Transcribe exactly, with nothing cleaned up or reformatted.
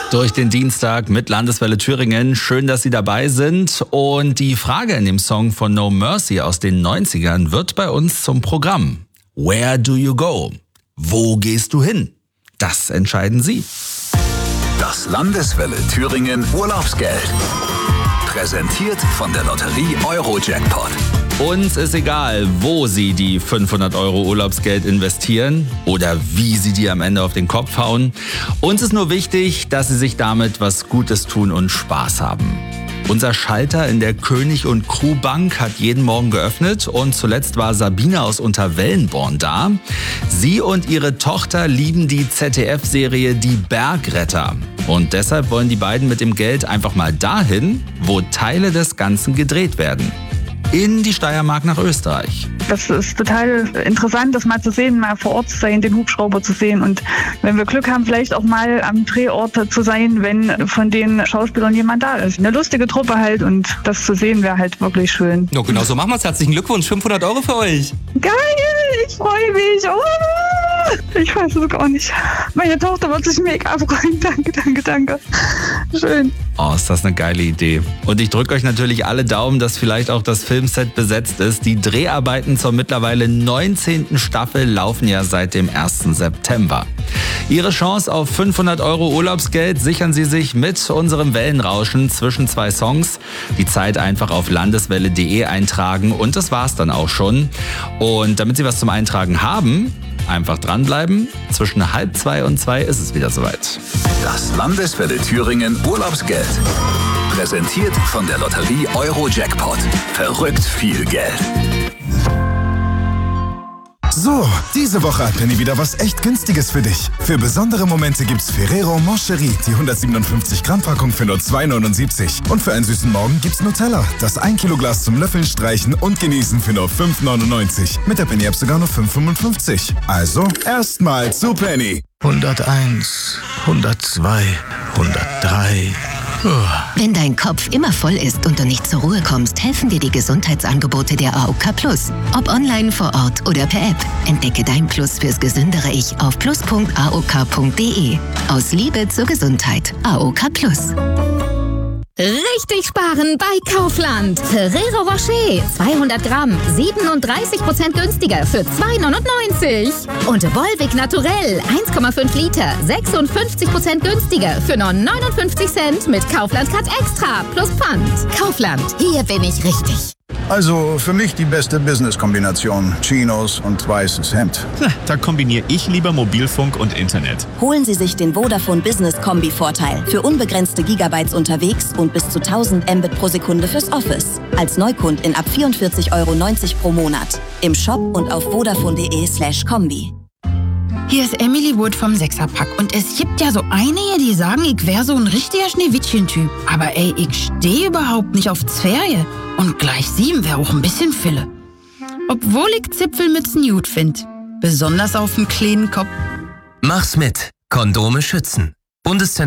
durch den Dienstag mit Landeswelle Thüringen. Schön, dass Sie dabei sind. Und die Frage in dem Song von No Mercy aus den neunzigern wird bei uns zum Programm. Where do you go? Wo gehst du hin? Das entscheiden Sie. Das Landeswelle Thüringen Urlaubsgeld. Präsentiert von der Lotterie Euro-Jackpot. Uns ist egal, wo Sie die fünfhundert Euro Urlaubsgeld investieren oder wie Sie die am Ende auf den Kopf hauen. Uns ist nur wichtig, dass Sie sich damit was Gutes tun und Spaß haben. Unser Schalter in der König und Crew Bank hat jeden Morgen geöffnet und zuletzt war Sabine aus Unterwellenborn da. Sie und ihre Tochter lieben die Z D F-Serie Die Bergretter. Und deshalb wollen die beiden mit dem Geld einfach mal dahin, wo Teile des Ganzen gedreht werden. In die Steiermark nach Österreich. Das ist total interessant, das mal zu sehen, mal vor Ort zu sein, den Hubschrauber zu sehen und wenn wir Glück haben, vielleicht auch mal am Drehort zu sein, wenn von den Schauspielern jemand da ist. Eine lustige Truppe halt und das zu sehen wäre halt wirklich schön. Ja, genau so machen wir es. Herzlichen Glückwunsch, fünfhundert Euro für euch. Geil, ich freue mich. Oh, ich weiß es gar nicht. Meine Tochter wird sich mega freuen. Danke, danke, danke. Schön. Oh, ist das eine geile Idee. Und ich drücke euch natürlich alle Daumen, dass vielleicht auch das Filmset besetzt ist. Die Dreharbeiten zur mittlerweile neunzehnten Staffel laufen ja seit dem ersten September. Ihre Chance auf fünfhundert Euro Urlaubsgeld sichern Sie sich mit unserem Wellenrauschen zwischen zwei Songs. Die Zeit einfach auf landeswelle punkt de eintragen und das war's dann auch schon. Und damit Sie was zum Eintragen haben, einfach dranbleiben. Zwischen halb zwei und zwei ist es wieder soweit. Das Landeswelle Thüringen Urlaubsgeld. Präsentiert von der Lotterie Euro-Jackpot. Verrückt viel Geld. So, diese Woche hat Penny wieder was echt Günstiges für dich. Für besondere Momente gibt's Ferrero Moncherie, die hundertsiebenundfünfzig Gramm Packung für nur zwei neunundsiebzig. Und für einen süßen Morgen gibt's Nutella, das ein Kilo Glas zum Löffeln, Streichen und Genießen für nur fünf neunundneunzig. Mit der Penny App sogar nur fünf fünfundfünfzig. Also, erstmal zu Penny. hunderteins, hundertzwei, hundertdrei. Wenn dein Kopf immer voll ist und du nicht zur Ruhe kommst, helfen dir die Gesundheitsangebote der A O K Plus. Ob online, vor Ort oder per App. Entdecke dein Plus fürs gesündere Ich auf plus punkt a o k punkt de. Aus Liebe zur Gesundheit. A O K Plus. Richtig sparen bei Kaufland. Ferrero Rocher, zweihundert Gramm, siebenunddreißig Prozent günstiger für zwei neunundneunzig. Und Volvic Naturell, eins Komma fünf Liter, sechsundfünfzig Prozent günstiger für nur neunundfünfzig Cent mit Kaufland Card Extra plus Pfand. Kaufland, hier bin ich richtig. Also für mich die beste Business-Kombination. Chinos und weißes Hemd. Da kombiniere ich lieber Mobilfunk und Internet. Holen Sie sich den Vodafone Business Kombi-Vorteil. Für unbegrenzte Gigabytes unterwegs und bis zu tausend Mbit pro Sekunde fürs Office. Als Neukundin ab vierundvierzig Euro neunzig pro Monat. Im Shop und auf vodafone.de slash Kombi. Hier ist Emily Wood vom Sechserpack und es gibt ja so einige, die sagen, ich wäre so ein richtiger Schneewittchen-Typ. Aber ey, ich stehe überhaupt nicht auf Zwerge. Und gleich sieben wäre auch ein bisschen Fille. Obwohl ich Zipfelmützen gut find. Besonders auf dem kleinen Kopf. Mach's mit. Kondome schützen. Bundeszentrum